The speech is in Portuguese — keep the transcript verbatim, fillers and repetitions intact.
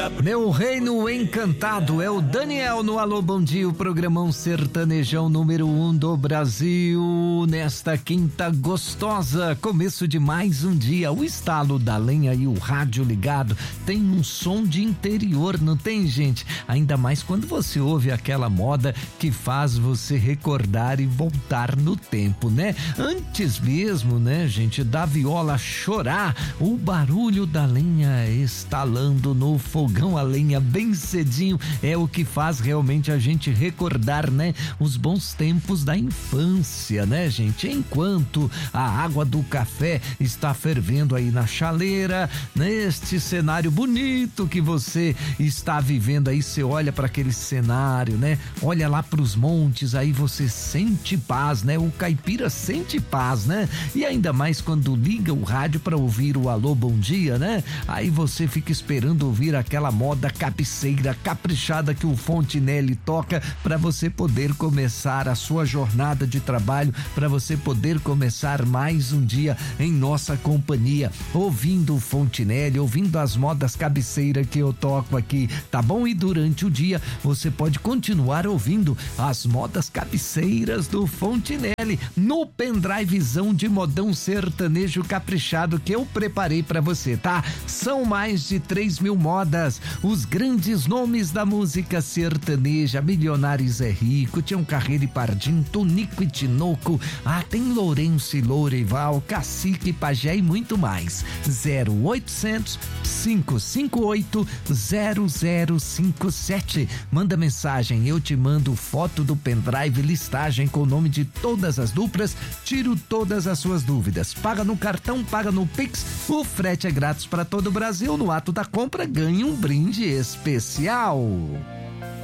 Meu reino encantado é o Daniel no Alô Bom Dia, o programão sertanejão número um do Brasil. Nesta quinta gostosa, começo de mais um dia, o estalo da lenha e o rádio ligado tem um som de interior, não tem, gente? Ainda mais quando você ouve aquela moda que faz você recordar e voltar no tempo, né? Antes mesmo, né, gente, da viola chorar, o barulho da lenha estalando no fogão a lenha bem cedinho é o que faz realmente a gente recordar, né, os bons tempos da infância, né, gente? Enquanto a água do café está fervendo aí na chaleira, neste cenário bonito que você está vivendo aí, você olha para aquele cenário, né? Olha lá para os montes, aí você sente paz, né? O caipira sente paz, né? E ainda mais quando liga o rádio para ouvir o Alô Bom Dia, né? Aí você fica esperando ouvir aquela moda cabeceira caprichada que o Fontinelli toca para você poder começar a sua jornada de trabalho, para você poder começar mais um dia em nossa companhia, ouvindo o Fontinelli, ouvindo as modas cabeceira que eu toco aqui, tá bom? E durante o dia você pode continuar ouvindo as modas cabeceiras do Fontinelli no pendrivezão de modão sertanejo caprichado que eu preparei para você, tá? São mais de três mil modas, os grandes nomes da música sertaneja: Milionários é Rico, Tião Carreiro e Pardim, Tonico e Tinoco, ah, tem Lourenço e Lourival, Cacique e Pajé e muito mais. Zero oitocentos, cinco cinco oito, zero zero cinco sete. Manda mensagem, eu te mando foto do pendrive, listagem com o nome de todas as duplas, tiro todas as suas dúvidas. Paga no cartão, paga no Pix, o frete é grátis para todo o Brasil. No ato da compra ganhe um brinde especial.